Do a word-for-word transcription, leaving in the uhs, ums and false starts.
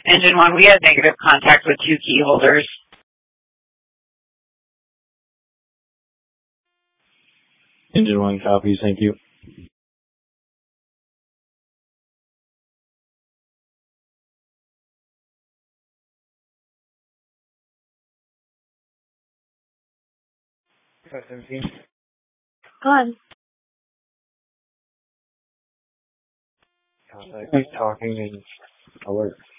Engine one, we had negative contact with two key holders. Engine one copies, thank you. seventeen. Go on. Contact, talking and alert.